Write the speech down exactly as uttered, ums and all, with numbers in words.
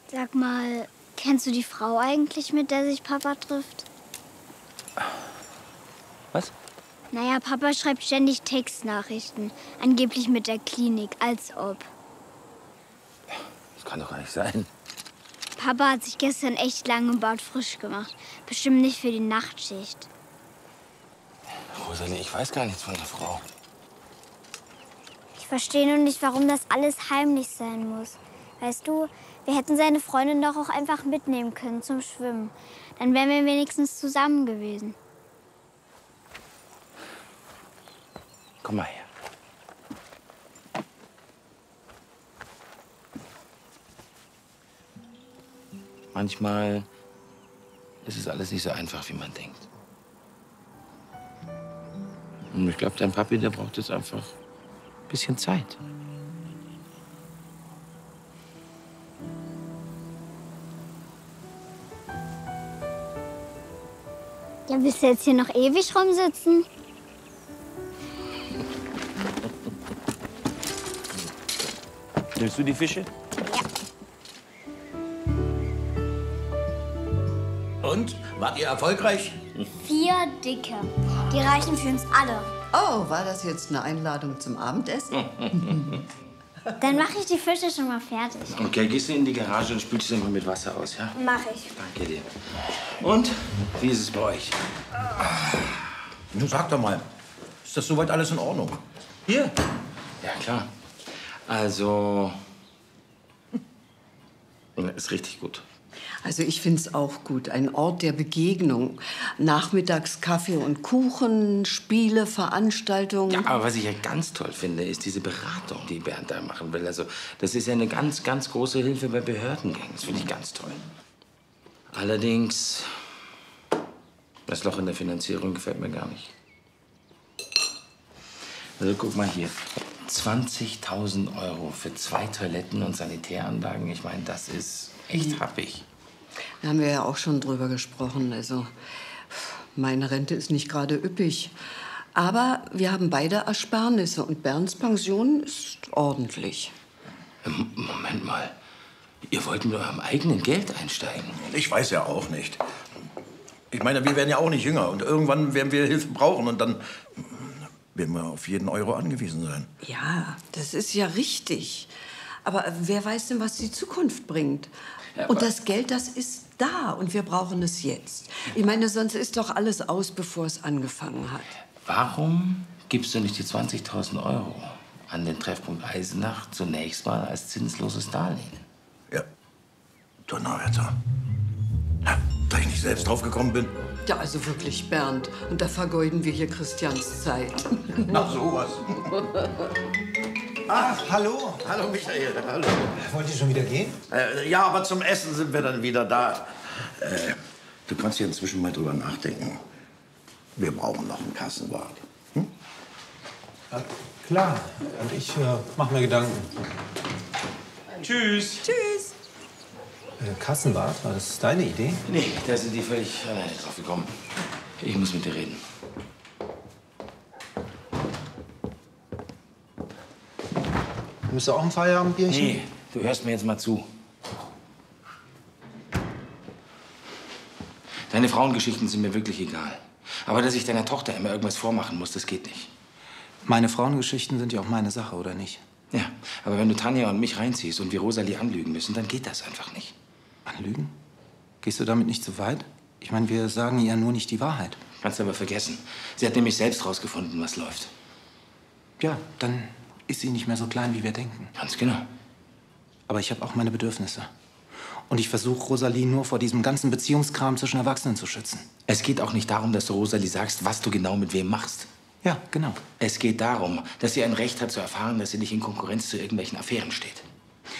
Sag mal, kennst du die Frau eigentlich, mit der sich Papa trifft? Was? Naja, Papa schreibt ständig Textnachrichten. Angeblich mit der Klinik, als ob. Das kann doch gar nicht sein. Papa hat sich gestern echt lang im Bad frisch gemacht. Bestimmt nicht für die Nachtschicht. Rosalie, ich weiß gar nichts von der Frau. Ich verstehe nur nicht, warum das alles heimlich sein muss. Weißt du, wir hätten seine Freundin doch auch einfach mitnehmen können zum Schwimmen. Dann wären wir wenigstens zusammen gewesen. Komm mal her. Manchmal ist es alles nicht so einfach, wie man denkt. Und ich glaube, dein Papi, der braucht jetzt einfach ein bisschen Zeit. Ja, willst du jetzt hier noch ewig rumsitzen? Willst du die Fische? Ja. Und? Wart ihr erfolgreich? Vier Dicke. Die reichen für uns alle. Oh, war das jetzt eine Einladung zum Abendessen? Dann mache ich die Fische schon mal fertig. Okay, gehst du in die Garage und spülst sie mal mit Wasser aus, ja? Mach ich. Danke dir. Und, wie ist es bei euch? Nun sag doch mal, ist das soweit alles in Ordnung? Hier? Ja, klar. Also, ist richtig gut. Also ich finde es auch gut. Ein Ort der Begegnung. Nachmittags Kaffee und Kuchen, Spiele, Veranstaltungen. Ja, aber was ich ja ganz toll finde, ist diese Beratung, die Bernd da machen will. Also, das ist ja eine ganz, ganz große Hilfe bei Behördengängen. Das finde ich ganz toll. Allerdings, das Loch in der Finanzierung gefällt mir gar nicht. Also, guck mal hier. zwanzigtausend Euro für zwei Toiletten und Sanitäranlagen. Ich meine, das ist echt happig. Da haben wir ja auch schon drüber gesprochen. Also, meine Rente ist nicht gerade üppig. Aber wir haben beide Ersparnisse und Bernds Pension ist ordentlich. Moment mal. Ihr wollt mit eurem eigenen Geld einsteigen? Ich weiß ja auch nicht. Ich meine, wir werden ja auch nicht jünger. Und irgendwann werden wir Hilfe brauchen. Und dann werden wir auf jeden Euro angewiesen sein. Ja, das ist ja richtig. Aber wer weiß denn, was die Zukunft bringt? Ja, und das Geld, das ist da. Und wir brauchen es jetzt. Ich meine, sonst ist doch alles aus, bevor es angefangen hat. Warum gibst du nicht die zwanzigtausend Euro an den Treffpunkt Eisenach zunächst mal als zinsloses Darlehen? Ja, Donnerwetter. Ja, da ich nicht selbst drauf gekommen bin. Ja, also wirklich, Bernd. Und da vergeuden wir hier Christians Zeit. Na, sowas. Ah, hallo. Hallo, Michael. Hallo. Wollt ihr schon wieder gehen? Äh, ja, aber zum Essen sind wir dann wieder da. Äh, du kannst ja inzwischen mal drüber nachdenken. Wir brauchen noch einen Kassenwart. Hm? Ja, klar. Und ich äh, mach mir Gedanken. Tschüss. Tschüss. Äh, Kassenwart, war das deine Idee? Nee, da sind die völlig alleine drauf gekommen. Ich muss mit dir reden. Bist du auch ein Feierabendbierchen? Nee, du hörst mir jetzt mal zu. Deine Frauengeschichten sind mir wirklich egal. Aber dass ich deiner Tochter immer irgendwas vormachen muss, das geht nicht. Meine Frauengeschichten sind ja auch meine Sache, oder nicht? Ja, aber wenn du Tanja und mich reinziehst und wir Rosalie anlügen müssen, dann geht das einfach nicht. Anlügen? Gehst du damit nicht zu weit? Ich meine, wir sagen ihr ja nur nicht die Wahrheit. Kannst aber vergessen. Sie hat nämlich selbst rausgefunden, was läuft. Ja, dann ist sie nicht mehr so klein, wie wir denken. Ganz genau. Aber ich habe auch meine Bedürfnisse. Und ich versuche, Rosalie nur vor diesem ganzen Beziehungskram zwischen Erwachsenen zu schützen. Es geht auch nicht darum, dass du Rosalie sagst, was du genau mit wem machst. Ja, genau. Es geht darum, dass sie ein Recht hat zu erfahren, dass sie nicht in Konkurrenz zu irgendwelchen Affären steht.